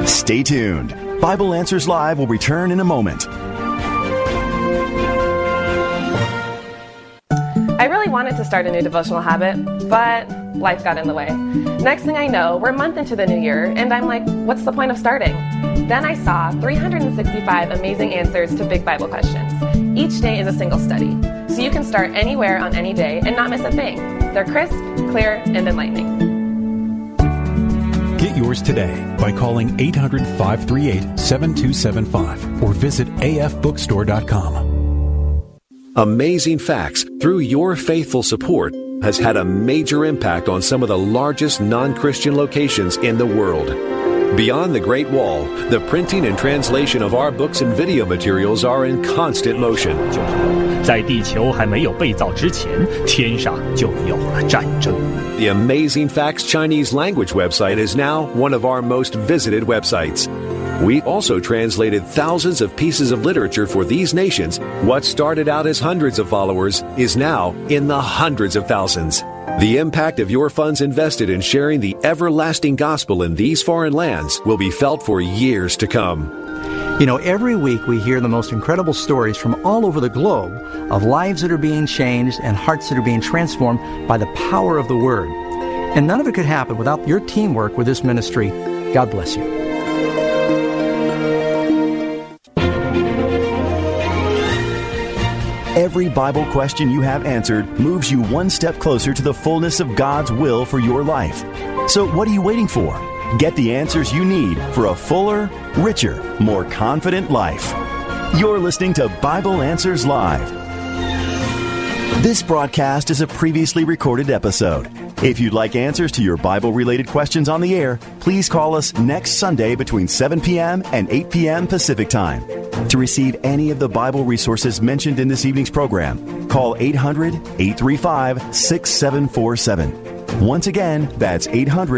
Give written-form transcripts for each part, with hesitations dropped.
Stay tuned. Bible Answers Live will return in a moment. I really wanted to start a new devotional habit, but life got in the way. Next thing I know, we're a month into the new year, and I'm like, what's the point of starting? Then I saw 365 amazing answers to big Bible questions. Each day is a single study, so you can start anywhere on any day and not miss a thing. They're crisp, clear, and enlightening. Get yours today by calling 800-538-7275 or visit afbookstore.com. Amazing Facts, through your faithful support, has had a major impact on some of the largest non-Christian locations in the world. Beyond the Great Wall, the printing and translation of our books and video materials are in constant motion. 在地球还没有被造之前，天上就有了战争。 The Amazing Facts Chinese language website is now one of our most visited websites. We also translated thousands of pieces of literature for these nations. What started out as hundreds of followers is now in the hundreds of thousands. The impact of your funds invested in sharing the everlasting gospel in these foreign lands will be felt for years to come. You know, every week we hear the most incredible stories from all over the globe of lives that are being changed and hearts that are being transformed by the power of the Word. And none of it could happen without your teamwork with this ministry. God bless you. Every Bible question you have answered moves you one step closer to the fullness of God's will for your life. So what are you waiting for? Get the answers you need for a fuller, richer, more confident life. You're listening to Bible Answers Live. This broadcast is a previously recorded episode. If you'd like answers to your Bible-related questions on the air, please call us next Sunday between 7 p.m. and 8 p.m. Pacific Time. To receive any of the Bible resources mentioned in this evening's program, call 800-835-6747. Once again, that's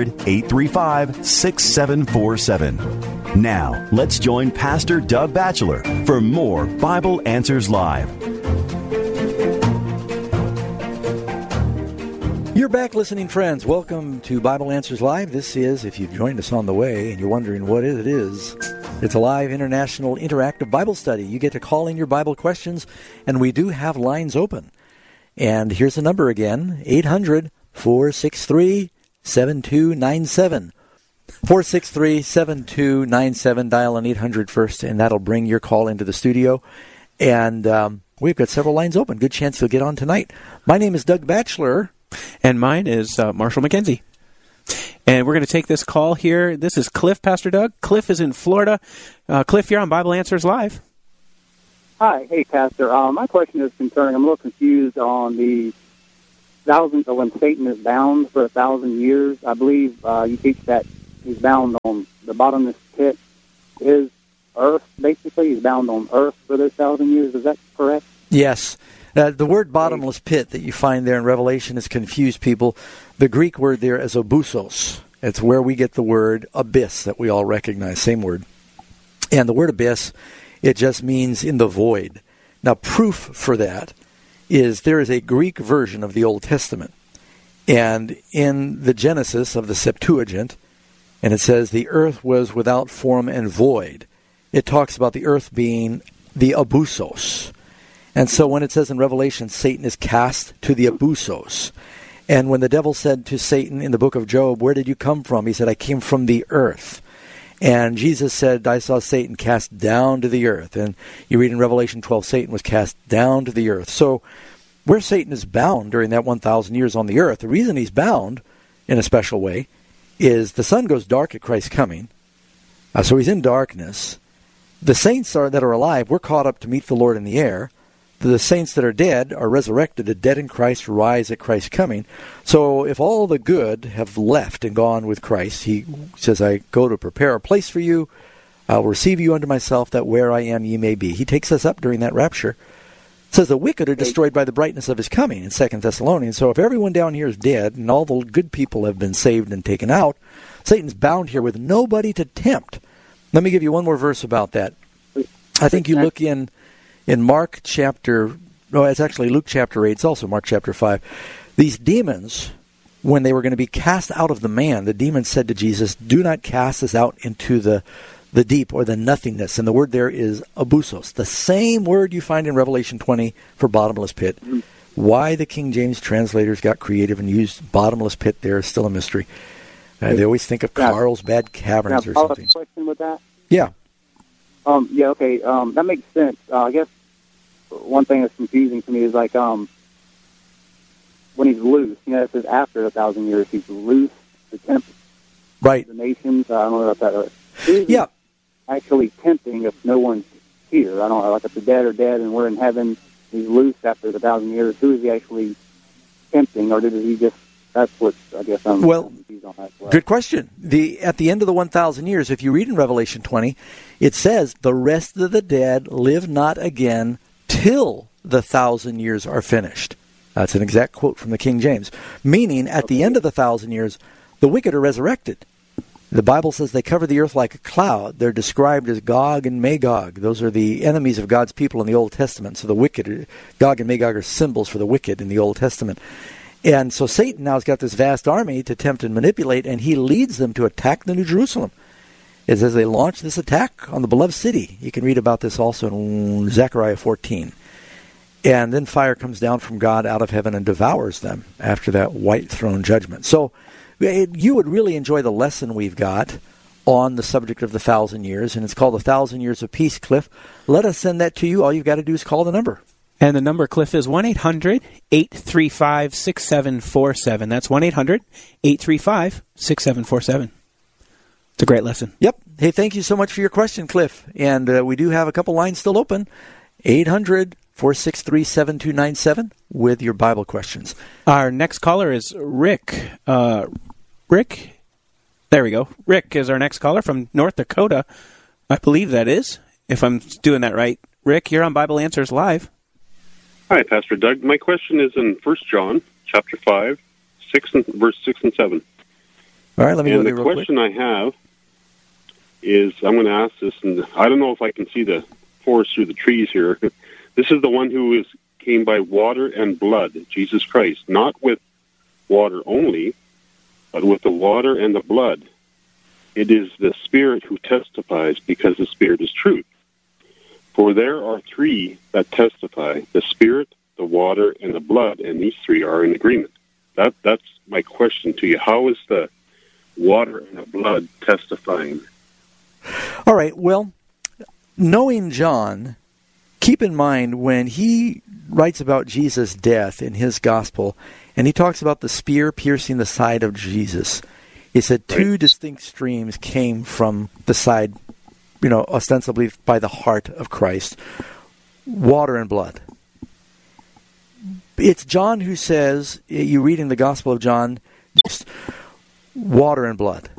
800-835-6747. Now, let's join Pastor Doug Batchelor for more Bible Answers Live. You're back listening, friends. Welcome to Bible Answers Live. This is, if you've joined us on the way and you're wondering what it is, it's a live international interactive Bible study. You get to call in your Bible questions, and we do have lines open. And here's the number again, 800-463-7297. 463-7297. Dial an 800 first, and that'll bring your call into the studio. And we've got several lines open. Good chance you'll get on tonight. My name is Doug Batchelor. And mine is Marshall McKenzie. And we're going to take this call here. This is Cliff, Pastor Doug. Cliff is in Florida. Cliff, you're on Bible Answers Live. Hi. Hey, Pastor. My question is concerning, I'm a little confused on the thousands of when Satan is bound for 1,000 years. I believe you teach that he's bound on the bottomless pit. Is earth, basically, he's bound on earth for those 1,000 years. Is that correct? Yes. The word bottomless pit that you find there in Revelation has confused people. The Greek word there is abusos. It's where we get the word abyss that we all recognize, same word. And the word abyss, it just means in the void. Now, proof for that is there is a Greek version of the Old Testament. And in the Genesis of the Septuagint, and it says the earth was without form and void. It talks about the earth being the abusos. And so when it says in Revelation, Satan is cast to the abusos. And when the devil said to Satan in the book of Job, where did you come from? He said, I came from the earth. And Jesus said, I saw Satan cast down to the earth. And you read in Revelation 12, Satan was cast down to the earth. So where Satan is bound during that 1,000 years on the earth, the reason he's bound in a special way is the sun goes dark at Christ's coming. So he's in darkness. The saints that are alive, we're caught up to meet the Lord in the air. The saints that are dead are resurrected. The dead in Christ rise at Christ's coming. So if all the good have left and gone with Christ, he says, I go to prepare a place for you. I'll receive you unto myself, that where I am ye may be. He takes us up during that rapture. It says the wicked are destroyed by the brightness of his coming in 2 Thessalonians. So if everyone down here is dead and all the good people have been saved and taken out, Satan's bound here with nobody to tempt. Let me give you one more verse about that. I think you look in Mark chapter, no, it's actually Luke chapter 8, it's also Mark chapter 5. These demons when they were going to be cast out of the man, the demon said to Jesus, "Do not cast us out into the deep or the nothingness." And the word there is abusos, the same word you find in Revelation 20 for bottomless pit. Why the King James translators got creative and used bottomless pit there is still a mystery. They always think of Carlsbad Caverns or something. A question with that? Yeah. Okay. That makes sense. I guess one thing that's confusing to me is like when he's loose. It says after 1,000 years he's loose to tempt the nations. I don't know about that. Who's actually tempting if no one's here? I don't know. Like if the dead are dead and we're in heaven, he's loose after the 1,000 years. Who is he actually tempting, or did he just? That's what I guess I'm confused on that. Good question. At the end of the 1,000 years, if you read in Revelation 20, it says, "The rest of the dead live not again till the 1,000 years are finished." That's an exact quote from the King James. Meaning, at the end of the 1,000 years, the wicked are resurrected. The Bible says they cover the earth like a cloud. They're described as Gog and Magog. Those are the enemies of God's people in the Old Testament. So the wicked, Gog and Magog, are symbols for the wicked in the Old Testament. And so Satan now has got this vast army to tempt and manipulate, and he leads them to attack the New Jerusalem. It says they launch this attack on the beloved city. You can read about this also in Zechariah 14. And then fire comes down from God out of heaven and devours them after that white throne judgment. So you would really enjoy the lesson we've got on the subject of the 1,000 years, and it's called 1,000 Years of Peace, Cliff. Let us send that to you. All you've got to do is call the number. And the number, Cliff, is 1-800-835-6747. That's 1-800-835-6747. It's a great lesson. Yep. Hey, thank you so much for your question, Cliff. And we do have a couple lines still open. 800-463-7297 with your Bible questions. Our next caller is Rick. Rick? There we go. Rick is our next caller from North Dakota. I believe that is, if I'm doing that right. Rick, you're on Bible Answers Live. Hi, Pastor Doug. My question is in 1 John, chapter 5, verse 6 and 7. All right, let me go there real quick. And the question I have is, I'm going to ask this, and I don't know if I can see the forest through the trees here. This is the one who came by water and blood, Jesus Christ, not with water only, but with the water and the blood. It is the Spirit who testifies, because the Spirit is truth. For there are three that testify, the Spirit, the water, and the blood, and these three are in agreement. That's my question to you. How is the water and the blood testifying? All right, well, knowing John, keep in mind when he writes about Jesus' death in his gospel, and he talks about the spear piercing the side of Jesus, he said two distinct streams came from the side, ostensibly by the heart of Christ, water and blood. It's John who says, you read in the Gospel of John, just water and blood.